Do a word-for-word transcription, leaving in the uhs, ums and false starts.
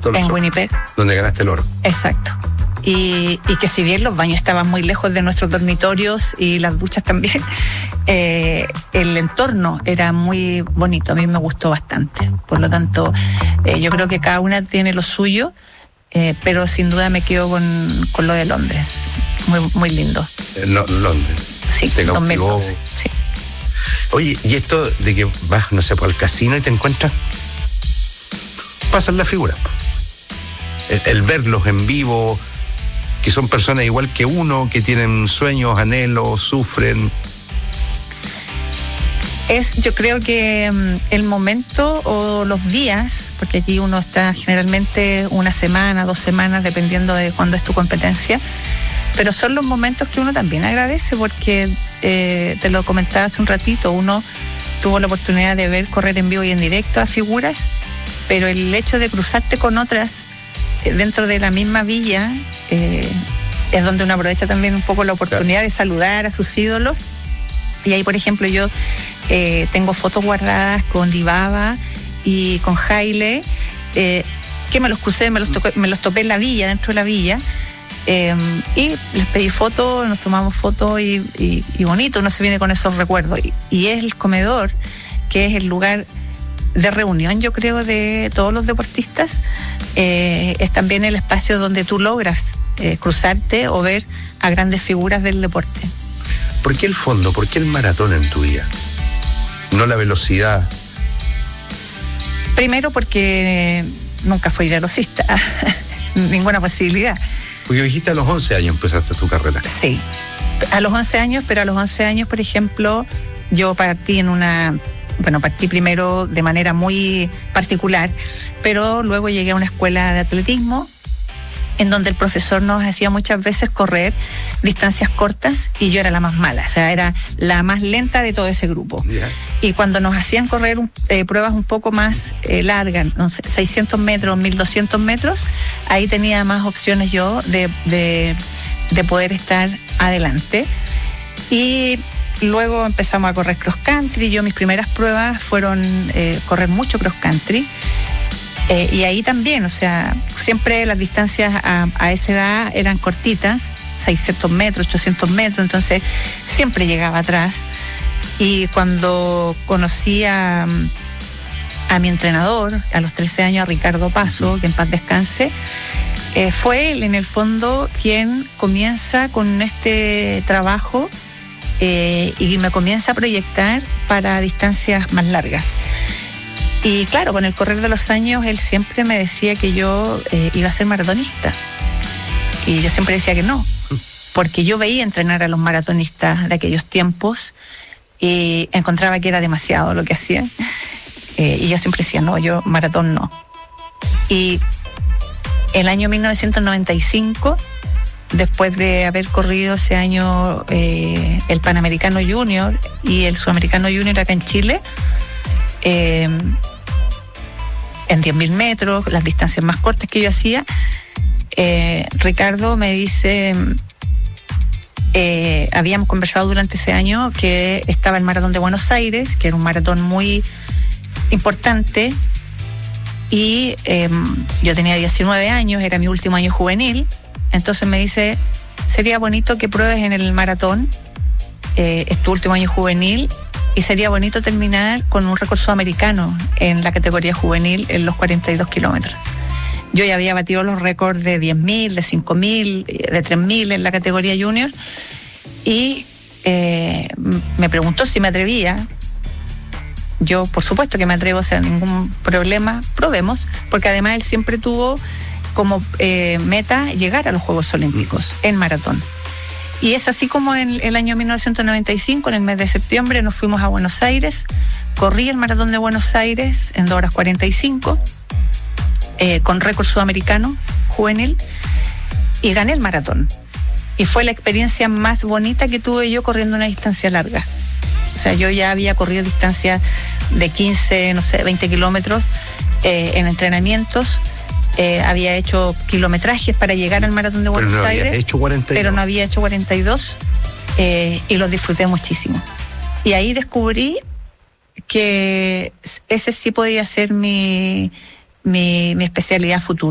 Todos en los Winnipeg. Donde ganaste el oro. Exacto. Y, y que si bien los baños estaban muy lejos de nuestros dormitorios y las duchas también, eh, el entorno era muy bonito, a mí me gustó bastante. Por lo tanto, eh, yo creo que cada una tiene lo suyo, eh, pero sin duda me quedo con, con lo de Londres, muy, muy lindo. Eh, no, Londres. Sí, te dos mil cautivó. doce, sí. Oye, y esto de que vas, no sé, por el casino y te encuentras, pasan la figura. El, el verlos en vivo, que son personas igual que uno, que tienen sueños, anhelos, sufren. Es, yo creo que um, el momento o los días, porque aquí uno está generalmente una semana, dos semanas, dependiendo de cuándo es tu competencia, pero son los momentos que uno también agradece, porque eh, te lo comentaba hace un ratito, uno tuvo la oportunidad de ver correr en vivo y en directo a figuras, pero el hecho de cruzarte con otras dentro de la misma villa, eh, es donde uno aprovecha también un poco la oportunidad de saludar a sus ídolos. Y ahí, por ejemplo, yo eh, tengo fotos guardadas con Dibaba y con Haile, eh, que me los crucé, me los, toqué, me los topé en la villa, dentro de la villa, eh, y les pedí fotos, nos tomamos fotos y, y, y bonito, uno se viene con esos recuerdos. Y, y es el comedor, que es el lugar de reunión, yo creo, de todos los deportistas, eh, es también el espacio donde tú logras eh, cruzarte o ver a grandes figuras del deporte. ¿Por qué el fondo? ¿Por qué el maratón en tu vida? No la velocidad. Primero porque nunca fui velocista, ninguna posibilidad. Porque dijiste a los once años empezaste tu carrera. Sí, a los once años, pero a los once años, por ejemplo, yo partí en una... Bueno, partí primero de manera muy particular, pero luego llegué a una escuela de atletismo en donde el profesor nos hacía muchas veces correr distancias cortas y yo era la más mala, o sea, era la más lenta de todo ese grupo. Yeah. Y cuando nos hacían correr eh, pruebas un poco más eh, largas, no sé, seiscientos metros, mil doscientos metros, ahí tenía más opciones yo de, de, de poder estar adelante. Y luego empezamos a correr cross country. Yo mis primeras pruebas fueron eh, correr mucho cross country. Eh, y ahí también, o sea, siempre las distancias a, a esa edad eran cortitas, seiscientos metros, ochocientos metros, entonces siempre llegaba atrás. Y cuando conocí a, a mi entrenador, a los trece años, a Ricardo Paso, que en paz descanse, eh, fue él en el fondo quien comienza con este trabajo eh, y me comienza a proyectar para distancias más largas. Y claro, con el correr de los años, él siempre me decía que yo eh, iba a ser maratonista. Y yo siempre decía que no, porque yo veía entrenar a los maratonistas de aquellos tiempos y encontraba que era demasiado lo que hacían. Eh, y yo siempre decía, no, yo maratón no. Y el año mil novecientos noventa y cinco, después de haber corrido ese año eh, el Panamericano Junior y el Sudamericano Junior acá en Chile, eh, en diez mil metros, las distancias más cortas que yo hacía, eh, Ricardo me dice, eh, habíamos conversado durante ese año que estaba el Maratón de Buenos Aires, que era un maratón muy importante, y eh, yo tenía diecinueve años, era mi último año juvenil, entonces me dice, sería bonito que pruebes en el maratón, eh, es tu último año juvenil, y sería bonito terminar con un récord sudamericano en la categoría juvenil en los cuarenta y dos kilómetros. Yo ya había batido los récords de diez mil, de cinco mil, de tres mil en la categoría junior, y eh, me preguntó si me atrevía. Yo, por supuesto que me atrevo, o sea, ningún problema, probemos, porque además él siempre tuvo como eh, meta llegar a los Juegos Olímpicos en maratón. Y es así como en el año mil novecientos noventa y cinco, en el mes de septiembre, nos fuimos a Buenos Aires, corrí el Maratón de Buenos Aires en dos horas cuarenta y cinco, eh, con récord sudamericano juvenil, y gané el maratón. Y fue la experiencia más bonita que tuve yo corriendo una distancia larga. O sea, yo ya había corrido distancias de quince, no sé, veinte kilómetros eh, en entrenamientos. Eh, había hecho kilometrajes para llegar al Maratón de Buenos pero no Aires, había hecho cuarenta y dos. Pero no había hecho cuarenta y dos, eh, y los disfruté muchísimo. Y ahí descubrí que ese sí podía ser mi, mi, mi especialidad futura.